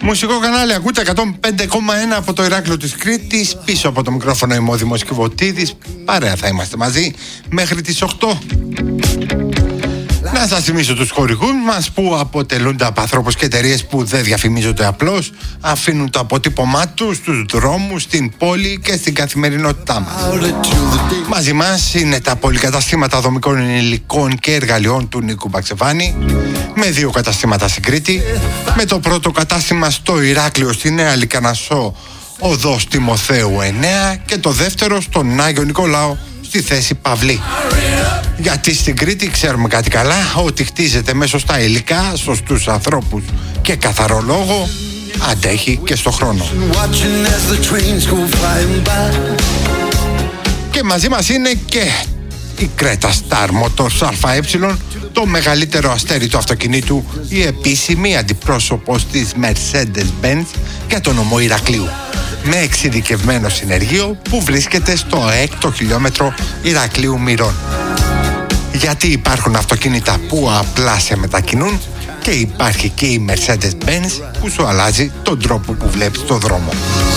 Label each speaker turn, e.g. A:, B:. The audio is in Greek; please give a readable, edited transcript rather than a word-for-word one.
A: Μουσικό κανάλι ακούτε 105,1 από το Ηράκλειο της Κρήτης. Πίσω από το μικρόφωνο είμαι ο Δημός Κιβωτίδης. Παρέα θα είμαστε μαζί μέχρι τις 8. Να σας θυμίσω τους χορηγούς μας που αποτελούνται από ανθρώπους και εταιρείες που δεν διαφημίζονται απλώς. Αφήνουν το αποτύπωμά τους στους δρόμους, στην πόλη και στην καθημερινότητά μας. Μαζί μας είναι τα πολυκαταστήματα δομικών υλικών και εργαλειών του Νίκου Μπαξεβάνη, με 2 καταστήματα στην Κρήτη, με το πρώτο κατάστημα στο Ηράκλειο στη Νέα Λυκανασσό, οδός Τιμοθέου 9, και το δεύτερο στον Άγιο Νικολάο στη θέση Παυλή. Γιατί στην Κρήτη ξέρουμε κάτι καλά, ότι χτίζεται με σωστά υλικά, σωστούς ανθρώπους και καθαρό λόγο, αντέχει και στο χρόνο. Και μαζί μας είναι και η Creta Star Motors ΑΕ, το μεγαλύτερο αστέρι του αυτοκινήτου, η επίσημη αντιπρόσωπος της Mercedes-Benz για τον νομό Ηρακλείου, με εξειδικευμένο συνεργείο που βρίσκεται στο 6ο χιλιόμετρο Ηρακλείου Μυρών. Γιατί υπάρχουν αυτοκίνητα που απλά σε μετακινούν και υπάρχει και η Mercedes-Benz που σου αλλάζει τον τρόπο που βλέπεις το δρόμο.